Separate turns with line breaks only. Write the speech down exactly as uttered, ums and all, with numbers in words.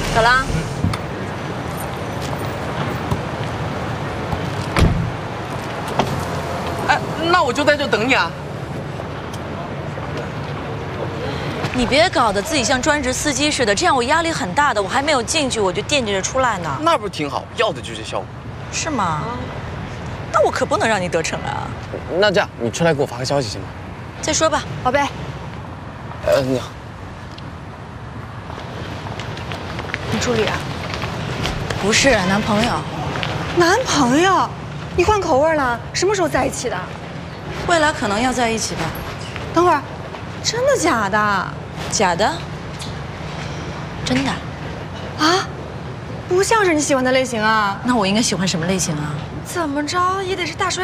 走了。
哎，那我就在这等你啊。
你别搞得自己像专职司机似的，这样我压力很大的。我还没有进去，我就惦记着出来呢。
那不是挺好，要的就是效果。
是吗？那我可不能让你得逞啊。
那这样，你出来给我发个消息行吗？
再说吧，宝贝。
呃，你好。
你助理啊？
不是，男朋友。
男朋友？你换口味了？什么时候在一起的？
未来可能要在一起吧。
等会儿，真的假的？
假的？真的？
啊？不像是你喜欢的类型啊。
那我应该喜欢什么类型啊？
怎么着也得是大帅。